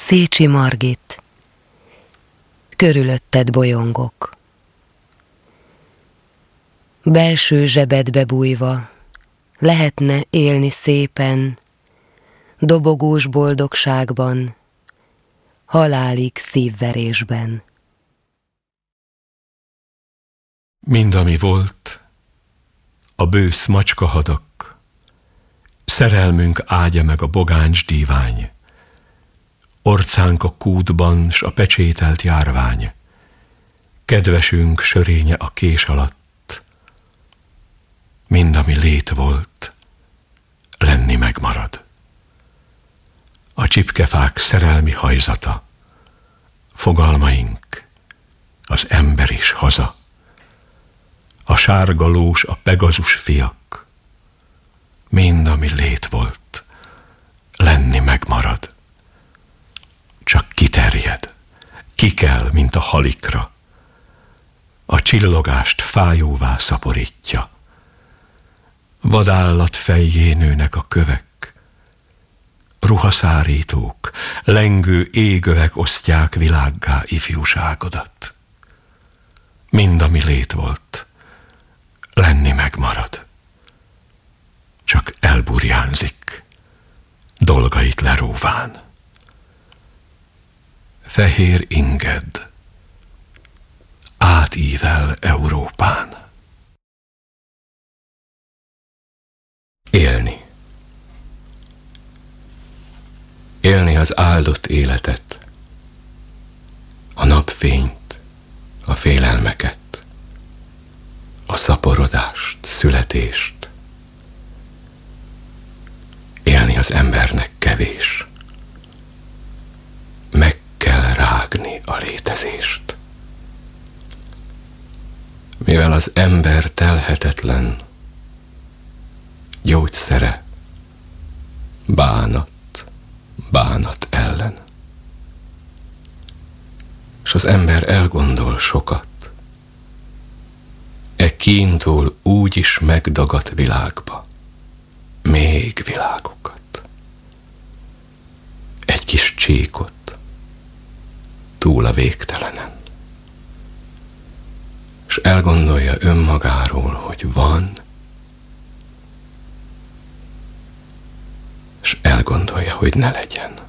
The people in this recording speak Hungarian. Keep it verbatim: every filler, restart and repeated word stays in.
Szécsi Margit. Körülötted bolyongok. Belső zsebedbe bújva lehetne élni szépen, dobogós boldogságban, halálig szívverésben. Mind, ami volt, a bősz macskahadak, szerelmünk ágya meg a bogáncs dívány, orcánk a kútban s a pecsételt járvány, kedvesünk sörénye a kés alatt, mind, ami lét volt, lenni megmarad. A csipkefák szerelmi hajzata, fogalmaink, az ember is haza. A sárga lós, a pegazus fiak, mind, ami lét volt, lenni megmarad. Csak kiterjed, kikel, mint a halikra, a csillogást fájóvá szaporítja. Vadállat fejjén nőnek a kövek, ruhaszárítók, lengő égövek osztják világgá ifjúságodat. Mind, ami lét volt, lenni megmarad. Csak elburjánzik, dolgait leróván. Fehér inged átível Európán. Élni. Élni az áldott életet, a napfényt, a félelmeket, a szaporodást, születést. Élni az embernek kevés. Meg kell rágni a létezést. Mivel az ember telhetetlen, gyógyszere bánat, bánat ellen. S az ember elgondol sokat, e kíntól úgy is megdagadt világba, még világokat. Egy kis csíkot túl a végtelenen. S elgondolja önmagáról, hogy van, s elgondolja, hogy ne legyen.